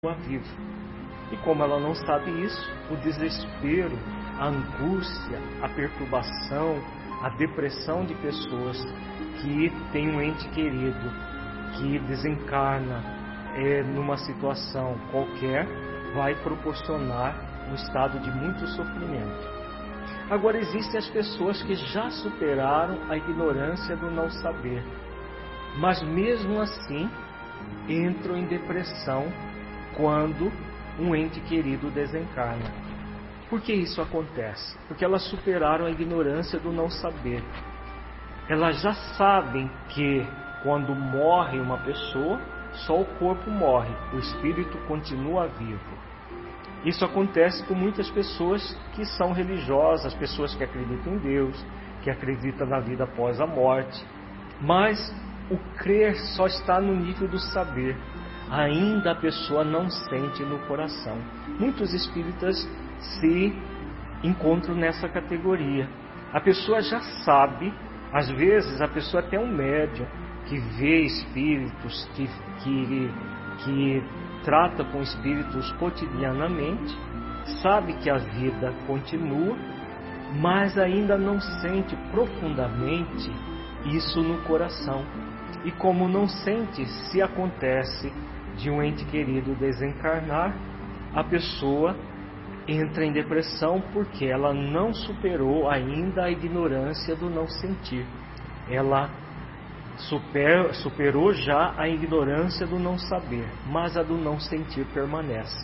viva. E como ela não sabe isso, o desespero, a angústia, a perturbação, a depressão de pessoas que têm um ente querido que desencarna numa situação qualquer, vai proporcionar um estado de muito sofrimento. Agora, existem as pessoas que já superaram a ignorância do não saber, mas mesmo assim entram em depressão quando um ente querido desencarna. Por que isso acontece? Porque elas superaram a ignorância do não saber. Elas já sabem que quando morre uma pessoa, só o corpo morre, o espírito continua vivo. Isso acontece com muitas pessoas que são religiosas, pessoas que acreditam em Deus, que acreditam na vida após a morte. Mas o crer só está no nível do saber. Ainda a pessoa não sente no coração. Muitos espíritas se encontram nessa categoria. A pessoa já sabe, às vezes a pessoa até é um médium que vê espíritos, que trata com espíritos cotidianamente, sabe que a vida continua, mas ainda não sente profundamente isso no coração. E como não sente, se acontece de um ente querido desencarnar, a pessoa entra em depressão porque ela não superou ainda a ignorância do não sentir. Ela superou já a ignorância do não saber, mas a do não sentir permanece.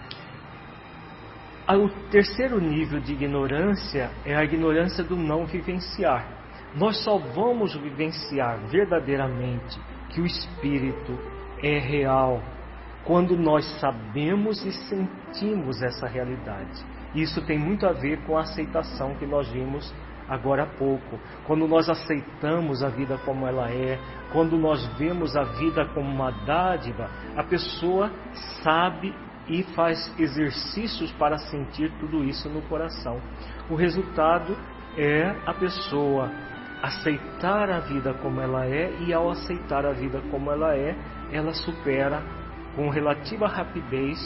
O terceiro nível de ignorância é a ignorância do não vivenciar. Nós só vamos vivenciar verdadeiramente que o espírito é real quando nós sabemos e sentimos essa realidade. Isso tem muito a ver com a aceitação que nós vimos agora há pouco. Quando nós aceitamos a vida como ela é, quando nós vemos a vida como uma dádiva, a pessoa sabe e faz exercícios para sentir tudo isso no coração. O resultado é a pessoa aceitar a vida como ela é, e ao aceitar a vida como ela é, ela supera com relativa rapidez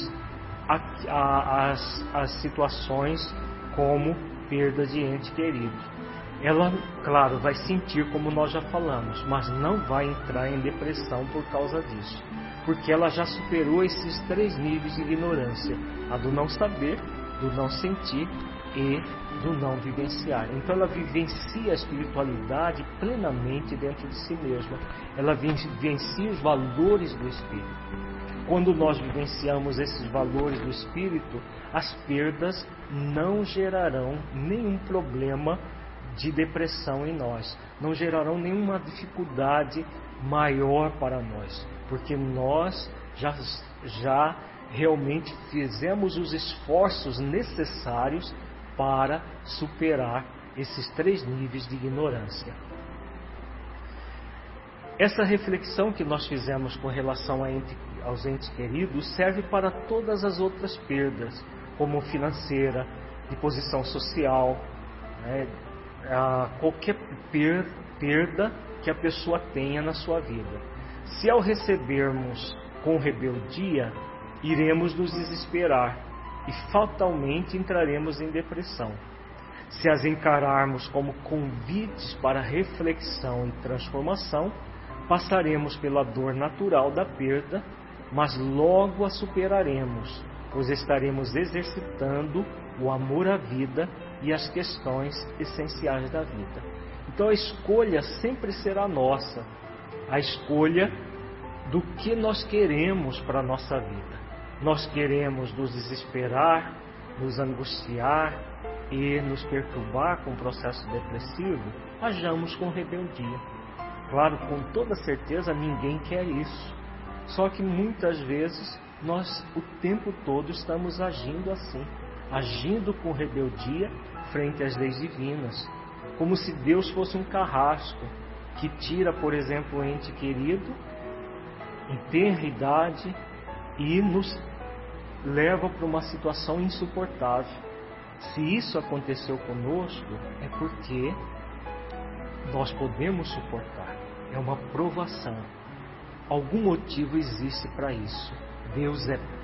as situações como perda de ente querido. Ela, claro, vai sentir como nós já falamos, mas não vai entrar em depressão por causa disso, porque ela já superou esses 3 níveis de ignorância: a do não saber, do não sentir e do não vivenciar. Então ela vivencia a espiritualidade plenamente dentro de si mesma. Ela vivencia os valores do espírito. Quando nós vivenciamos esses valores do espírito, as perdas não gerarão nenhum problema de depressão em nós, não gerarão nenhuma dificuldade maior para nós, porque nós já realmente fizemos os esforços necessários para superar esses 3 níveis de ignorância. Essa reflexão que nós fizemos com relação aos entes queridos serve para todas as outras perdas, como financeira, de posição social, qualquer perda que a pessoa tenha na sua vida. Se ao recebermos com rebeldia, iremos nos desesperar e fatalmente entraremos em depressão. Se as encararmos como convites para reflexão e transformação, passaremos pela dor natural da perda, mas logo a superaremos, pois estaremos exercitando o amor à vida e as questões essenciais da vida. Então a escolha sempre será nossa, a escolha do que nós queremos para a nossa vida. Nós queremos nos desesperar, nos angustiar e nos perturbar com o processo depressivo? Hajamos com rebeldia. Claro, com toda certeza ninguém quer isso. Só que muitas vezes nós o tempo todo estamos agindo assim, agindo com rebeldia frente às leis divinas, como se Deus fosse um carrasco que tira, por exemplo, o ente querido em tenra idade e nos leva para uma situação insuportável. Se isso aconteceu conosco, é porque nós podemos suportar. É uma provação. Algum motivo existe para isso. Deus é